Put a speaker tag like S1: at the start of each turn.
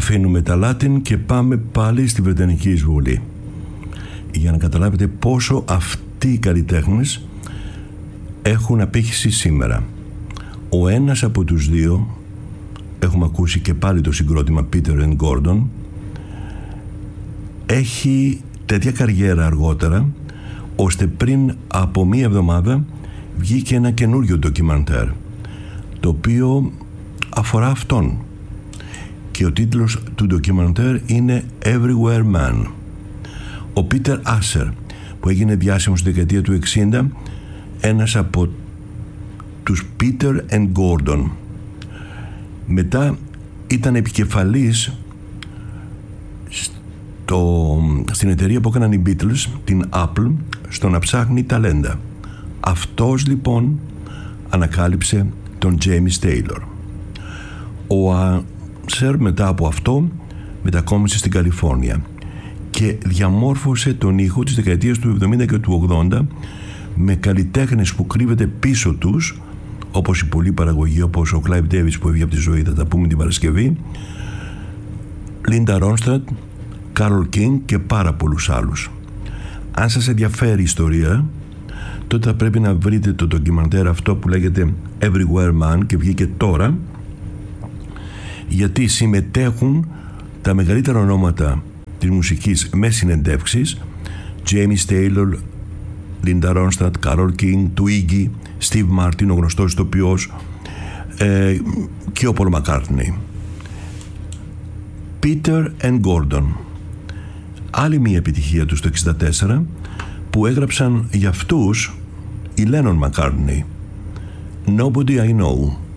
S1: Αφήνουμε τα Latin και πάμε πάλι στη Βρετανική εισβολή για να καταλάβετε πόσο αυτοί οι καλλιτέχνες έχουν απήχηση σήμερα. Ο ένας από τους δύο, έχουμε ακούσει και πάλι το συγκρότημα Peter and Gordon, έχει τέτοια καριέρα αργότερα, ώστε πριν από μία εβδομάδα βγήκε ένα καινούριο ντοκιμαντέρ, το οποίο αφορά αυτόν. Και ο τίτλος του ντοκιμαντέρ είναι Everywhere Man. Ο Peter Asher, που έγινε διάσημος στη δεκαετία του 60, ένας από τους Peter and Gordon. Μετά ήταν επικεφαλής στην εταιρεία που έκαναν οι Beatles, την Apple, στο να ψάχνει ταλέντα. Αυτός λοιπόν ανακάλυψε τον James Taylor. Ο Asher μετά από αυτό μετακόμισε στην Καλιφόρνια και διαμόρφωσε τον ήχο της δεκαετίας του 70 και του 80 με καλλιτέχνες που κρύβεται πίσω τους, όπως η πολλή παραγωγή, όπως ο Clive Davis που έβγε από τη ζωή, θα τα πούμε την Παρασκευή, Linda Ronstadt, Carole King και πάρα πολλούς άλλους. Αν σας ενδιαφέρει η ιστορία, τότε θα πρέπει να βρείτε το ντοκιμαντέρ αυτό που λέγεται Everywhere Man και βγήκε τώρα, γιατί συμμετέχουν τα μεγαλύτερα ονόματα της μουσικής με συνεντεύξεις, James Taylor, Linda Ronstadt, Carole King, Twiggy, Steve Martin, ο γνωστός ηθοποιός, και ο Paul McCartney. Peter and Gordon, άλλη μια επιτυχία τους το 1964, που έγραψαν για αυτούς η Lennon McCartney, Nobody I Know.